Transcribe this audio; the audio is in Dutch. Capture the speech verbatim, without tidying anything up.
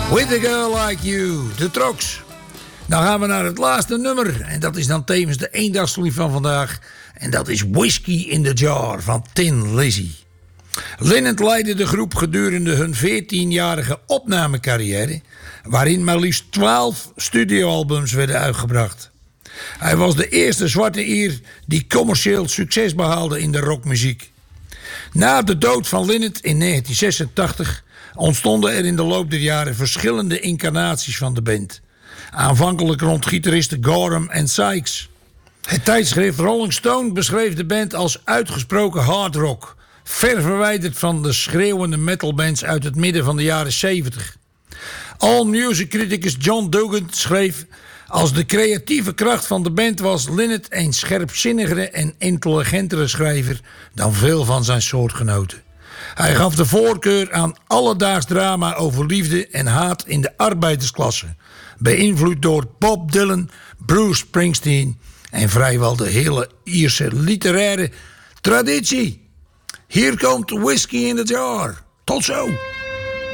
With a Girl Like You, de Trox. Dan gaan we naar het laatste nummer. En dat is dan tevens de eendagslied van vandaag. En dat is Whiskey in the Jar van Tin Lizzy. Lynyrd leidde de groep gedurende hun veertienjarige opnamecarrière, waarin maar liefst twaalf studioalbums werden uitgebracht. Hij was de eerste zwarte Ier die commercieel succes behaalde in de rockmuziek. Na de dood van Lynyrd in negentien zesentachtig ontstonden er in de loop der jaren verschillende incarnaties van de band. Aanvankelijk rond gitaristen Gorham en Sykes. Het tijdschrift Rolling Stone beschreef de band als uitgesproken hard rock, ver verwijderd van de schreeuwende metalbands uit het midden van de jaren zeventig. All-music-criticus John Dugan schreef: als de creatieve kracht van de band was Lynyrd een scherpzinnigere en intelligentere schrijver dan veel van zijn soortgenoten. Hij gaf de voorkeur aan alledaags drama over liefde en haat in de arbeidersklasse, beïnvloed door Bob Dylan, Bruce Springsteen en vrijwel de hele Ierse literaire traditie. Hier komt Whiskey in the Jar. Tot zo!